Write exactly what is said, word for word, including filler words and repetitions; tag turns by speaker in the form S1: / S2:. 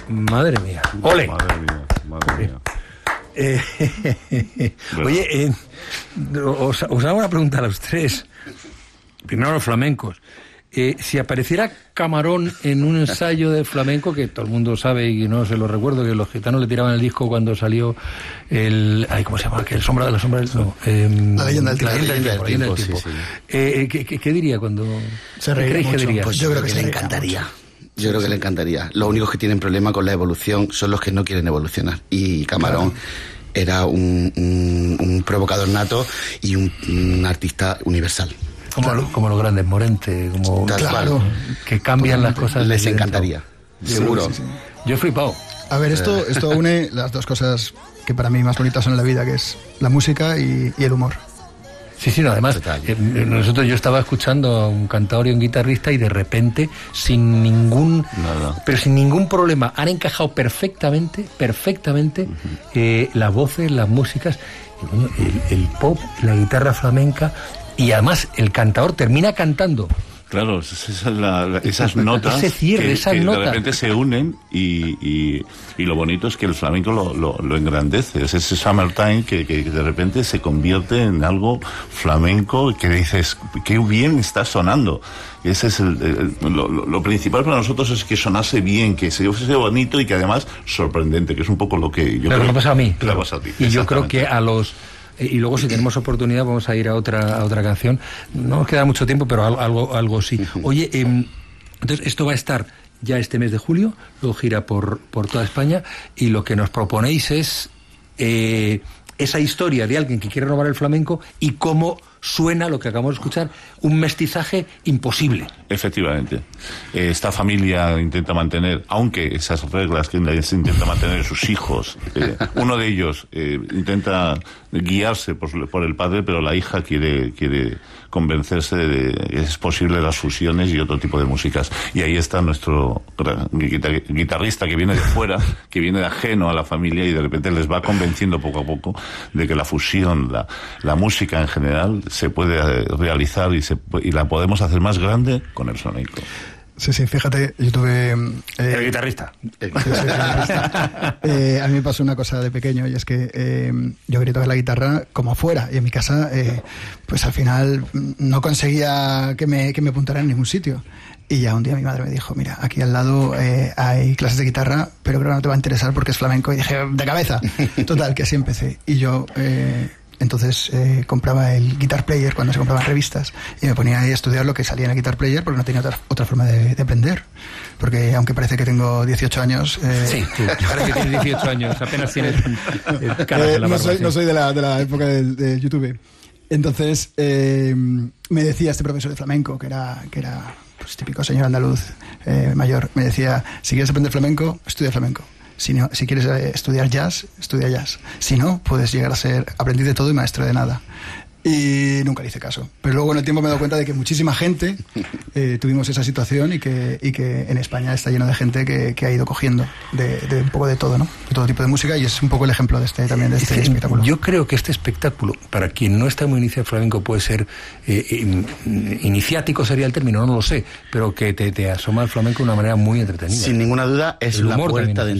S1: Madre mía. ¡Ole!
S2: Madre mía, madre mía.
S1: Eh,
S2: Bueno.
S1: Oye, eh, os, os hago una pregunta a los tres. Primero a los flamencos. Eh, si apareciera Camarón en un ensayo de flamenco, que todo el mundo sabe y no se lo recuerdo, que los gitanos le tiraban el disco cuando salió el... Ay, ¿cómo se llama? ¿El sombra de la sombra del...? No, eh,
S3: La leyenda del tiempo.
S1: La leyenda del tiempo. La leyenda del
S2: Sí,
S1: tiempo.
S2: sí.
S1: Eh, ¿qué, qué, ¿Qué diría cuando...?
S3: Se
S1: ¿Qué
S3: reiría
S1: creéis que
S3: mucho,
S1: diría?
S3: pues
S4: Yo creo que
S3: se
S4: le
S3: reiría
S4: encantaría.
S3: mucho.
S4: Yo creo que le encantaría. Los únicos que tienen problema con la evolución son los que no quieren evolucionar. Y Camarón era un, un, un provocador nato y un, un artista universal.
S1: Como,
S3: Claro.
S1: lo- como los grandes, Morente, como...
S4: Tal
S3: Claro.
S4: cual.
S1: Que cambian las cosas.
S4: Les
S1: desde dentro.
S4: encantaría.
S3: Sí,
S4: Seguro.
S3: sí, sí.
S1: Yo he flipado.
S3: A ver, esto, esto une las dos cosas que para mí más bonitas son en la vida, que es la música y, y el humor.
S1: Sí, sí, no, además,
S4: Total.
S1: eh, nosotros yo estaba escuchando a un cantador y un guitarrista y de repente, sin ningún,
S2: Nada.
S1: pero sin ningún problema, han encajado perfectamente, perfectamente eh, las voces, las músicas, y, coño, el, el pop, la guitarra flamenca, y además el cantador termina cantando.
S2: Claro, esas, esas, la- la- esas notas
S1: Ese cierre,
S2: que,
S1: esas
S2: que
S1: notas.
S2: de repente se unen y, y, y lo bonito es que el flamenco lo, lo, lo engrandece. Es ese summertime que, que de repente se convierte en algo flamenco que dices, qué bien está sonando. Ese es el, el- lo, lo- lo principal para nosotros es que sonase bien, que se fuese bonito y que además sorprendente, que es un poco lo que yo
S1: Pero
S2: creo
S1: me ha pasado a mí.
S2: que le ha pasado a ti.
S1: Y yo creo
S2: Exactamente.
S1: que a los... eh, Y luego, si tenemos oportunidad, vamos a ir a otra a otra canción. No nos queda mucho tiempo, pero algo algo, algo sí. Oye, eh, entonces esto va a estar ya este mes de julio, luego gira por, por toda España, y lo que nos proponéis es eh, esa historia de alguien que quiere robar el flamenco y cómo suena lo que acabamos de escuchar, un mestizaje imposible.
S2: Efectivamente. Eh, esta familia intenta mantener, aunque esas reglas que se intenta mantener sus hijos, eh, uno de ellos eh, intenta guiarse por, por el padre, pero la hija quiere quiere convencerse de que es posible las fusiones y otro tipo de músicas. Y ahí está nuestro gran guitar- guitarrista que viene de fuera, que viene de ajeno a la familia y de repente les va convenciendo poco a poco de que la fusión, la, la música en general, se puede eh, realizar y, se, pu- y la podemos hacer más grande con el flamenco.
S3: Sí, sí, fíjate, yo tuve... eh,
S1: El guitarrista.
S3: Sí, sí, sí, eh, a mí me pasó una cosa de pequeño y es que eh, yo quería tocar la guitarra como afuera y en mi casa eh, pues al final no conseguía que me, que me apuntara en ningún sitio. Y ya un día mi madre me dijo, mira, aquí al lado eh, hay clases de guitarra, pero creo que no te va a interesar porque es flamenco. Y dije, de cabeza. Total, que así empecé. Y yo... Eh, Entonces eh, compraba el Guitar Player cuando se compraban revistas y me ponía ahí a estudiar lo que salía en el Guitar Player porque no tenía otra, otra forma de, de aprender. Porque aunque parece que tengo dieciocho años... Eh,
S1: Sí, tú, parece que tienes dieciocho años, apenas tienes eh, caras
S3: eh,
S1: en la
S3: no,
S1: barba,
S3: soy,
S1: sí.
S3: no soy de la, de la época del de YouTube. Entonces eh, me decía este profesor de flamenco, que era, que era pues, típico señor andaluz eh, mayor, me decía, si quieres aprender flamenco, estudia flamenco. Si, no, si quieres eh, estudiar jazz, estudia jazz. Si no, puedes llegar a ser aprendiz de todo y maestro de nada. Y nunca le hice caso. Pero luego en el tiempo me he dado cuenta de que muchísima gente eh, tuvimos esa situación y que, y que en España está lleno de gente que, que ha ido cogiendo de, de un poco de todo, ¿no? De todo tipo de música, y es un poco el ejemplo de este también de este
S1: Es que
S3: espectáculo.
S1: yo creo que este espectáculo, para quien no está muy iniciado en flamenco, puede ser eh, in- iniciático sería el término, no lo sé, pero que te, te asoma al flamenco de una manera muy entretenida.
S4: Sin ninguna duda es
S1: El
S4: la
S1: humor
S4: puerta
S1: también.
S4: de